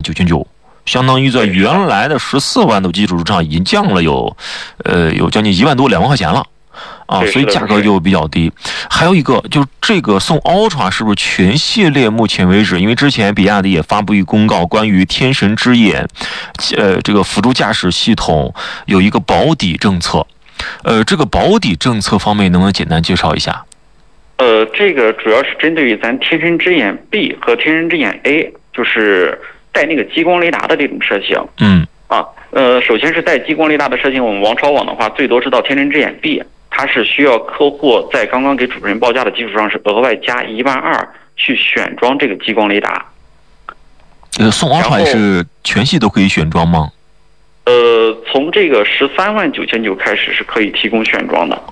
9,900，相当于在原来的14万的基础之上，已经降了有将近1万多2万块钱了。所以价格就比较低。还有一个就是这个宋 Ultra 是不是全系列目前为止，因为之前比亚迪也发布一公告，关于天神之眼这个辅助驾驶系统有一个保底政策。这个保底政策方面能不能简单介绍一下？ 这个主要是针对于咱天神之眼 B 和天神之眼 A， 就是带那个激光雷达的这种车型。首先是带激光雷达的车型，我们王朝网的话最多是到天神之眼 B， 它是需要客户在刚刚给主持人报价的基础上是额外加12000去选装这个激光雷达。 宋 Ultra 是全系都可以选装吗？ 从这个13.999万开始是可以提供选装的。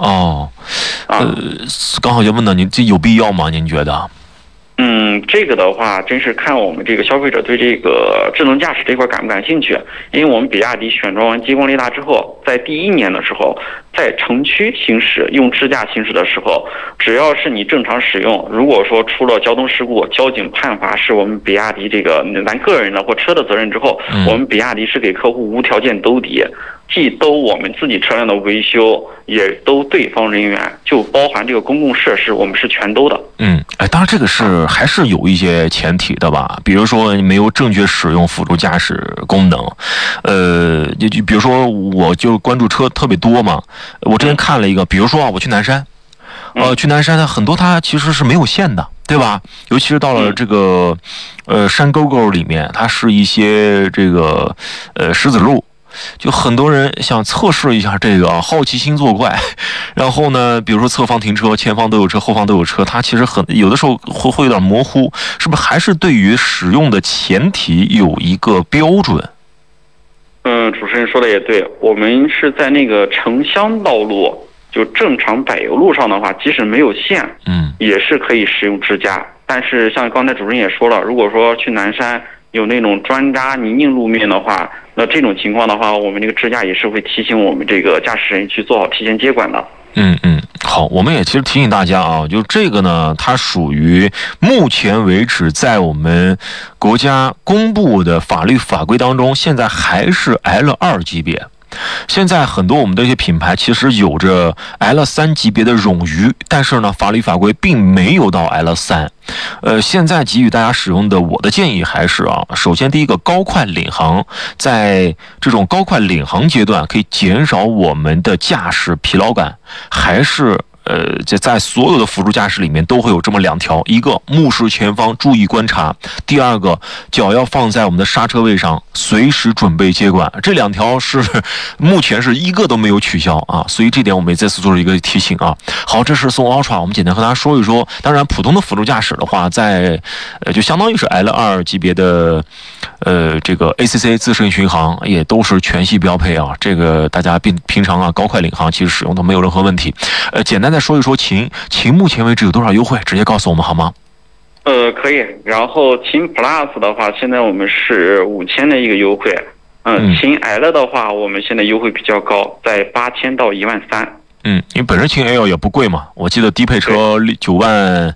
刚好就问到您，这有必要吗？您觉得？ 这个的话，真是看我们这个消费者对这个智能驾驶这块感不感兴趣。因为我们比亚迪选装完激光雷达之后，在第1年的时候，在城区行驶用智驾行驶的时候，只要是你正常使用，如果说出了交通事故，交警判罚是我们比亚迪这个咱个人的或车的责任之后，我们比亚迪是给客户无条件兜底，既兜我们自己车辆的维修，也兜对方人员，就包含这个公共设施，我们是全兜的。 当然这个还是有一些前提的吧，比如说你没有正确使用辅助驾驶功能，就比如说我就关注车特别多嘛，我之前看了一个，比如说我去南山，去南山很多它其实是没有线的，对吧？尤其是到了这个山沟沟里面，它是一些这个石子路。就很多人想测试一下这个，好奇心作怪，然后呢，比如说侧方停车，前方都有车，后方都有车，它其实有的时候会有点模糊，是不是还是对于使用的前提有一个标准？ 主持人说的也对，我们是在那个城乡道路，就正常柏油路上的话，即使没有线，也是可以使用支架。但是像刚才主持人也说了，如果说去南山有那种砖渣泥泞路面的话，那这种情况的话，我们这个支架也是会提醒我们这个驾驶人去做好提前接管的。 好，我们也其实提醒大家啊，就这个呢，它属于目前为止在我们国家公布的法律法规当中，现在还是 L2 级别。现在很多我们的一些品牌其实有着 L3 级别的冗余，但是呢，法律法规并没有到 L3。现在给予大家使用的，我的建议还是首先第一个高快领航，在这种高快领航阶段可以减少我们的驾驶疲劳感，还是在所有的辅助驾驶里面都会有这么2条，一个目视前方注意观察，第二个脚要放在我们的刹车位上随时准备接管，这2条是目前是一个都没有取消所以这点我们也再次做了一个提醒好，这是宋 Ultra， 我们简单和大家说一说。当然普通的辅助驾驶的话，在就相当于是 L2 级别的这个 ACC 自适应巡航也都是全系标配这个大家平常高快领航其实使用都没有任何问题。简单再说一说秦目前为止有多少优惠，直接告诉我们好吗？ 可以。然后秦 Plus 的话，现在我们是5000的一个优惠。秦 L 的话，我们现在优惠比较高，在8000到13000。 因为本身秦 L 也不贵嘛，我记得低配车9万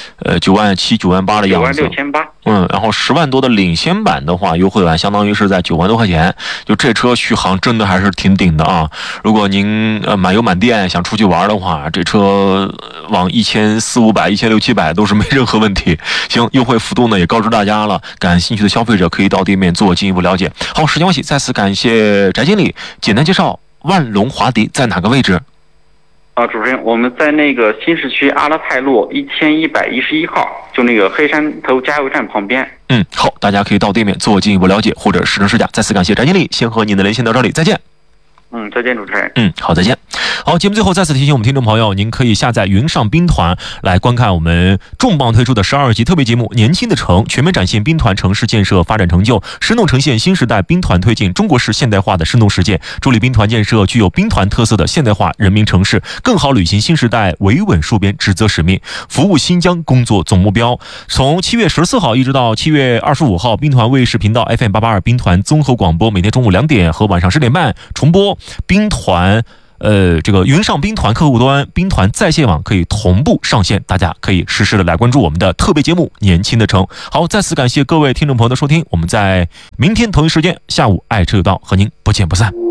7、9万8的样子。 96800。 然后10万多的领先版的话，优惠版相当于是在9万多块钱。就这车续航真的还是挺顶的如果您满油满电想出去玩的话，这车往1400、500、1600、700都是没任何问题。行，优惠幅度呢也告知大家了，感兴趣的消费者可以到店面做进一步了解。好，时间关系，再次感谢翟经理简单介绍万隆华迪在哪个位置。 主持人，我们在那个新市区阿勒泰路1111号，就那个黑山头加油站旁边。 好，大家可以到店面做进一步了解或者试乘试驾。再次感谢翟经理，先和您的连线到这里，再见。 再见，主持人。 好，再见。好，节目最后再次提醒我们听众朋友，您可以下载云上兵团来观看我们重磅推出的12集特别节目《年轻的城》，全面展现兵团城市建设发展成就，生动呈现新时代兵团推进中国式现代化的生动实践，助力兵团建设具有兵团特色的现代化人民城市，更好履行新时代维稳戍边职责使命，服务新疆工作总目标。从7月14号一直到7月25号，兵团卫视频道 FM882兵团综合广播每天中午2点和晚上10点半重播兵团这个云上兵团客户端、兵团在线网可以同步上线，大家可以实时的来关注我们的特别节目《年轻的城》。好，再次感谢各位听众朋友的收听，我们在明天同一时间下午爱车有道和您不见不散。